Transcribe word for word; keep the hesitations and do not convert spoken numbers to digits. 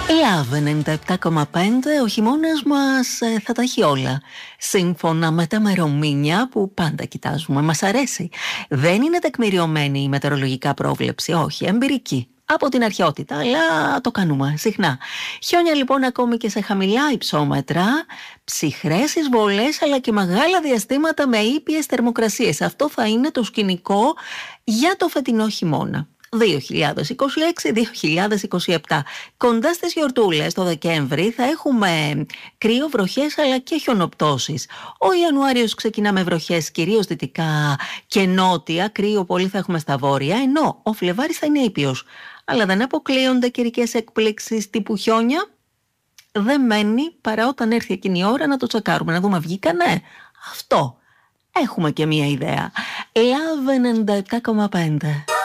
Λαβ ενενήντα επτά κόμμα πέντε, ο χειμώνας μας ε, θα τα έχει όλα. Σύμφωνα με τα μερομήνια που πάντα κοιτάζουμε, μας αρέσει. Δεν είναι τεκμηριωμένη η μετεωρολογικά πρόβλεψη, όχι, εμπειρική. Από την αρχαιότητα, αλλά το κάνουμε συχνά. Χιόνια λοιπόν ακόμη και σε χαμηλά υψόμετρα, ψυχρές εισβολές αλλά και μεγάλα διαστήματα με ήπιες θερμοκρασίες. Αυτό θα είναι το σκηνικό για το φετινό χειμώνα. δύο χιλιάδες είκοσι έξι δύο χιλιάδες είκοσι επτά. Κοντά στις γιορτούλες το Δεκέμβρη θα έχουμε κρύο, βροχές αλλά και χιονοπτώσεις. Ο Ιανουάριος ξεκινά με βροχές κυρίως δυτικά και νότια, κρύο πολύ θα έχουμε στα βόρεια, ενώ ο Φλεβάρης θα είναι ήπιος. Αλλά δεν αποκλείονται καιρικές εκπλήξεις τύπου χιόνια. Δεν μένει παρά όταν έρθει εκείνη η ώρα να το τσεκάρουμε, να δούμε βγήκανε. Αυτό. Έχουμε και μία ιδέα. Λαβ ενενήντα επτά κόμμα πέντε.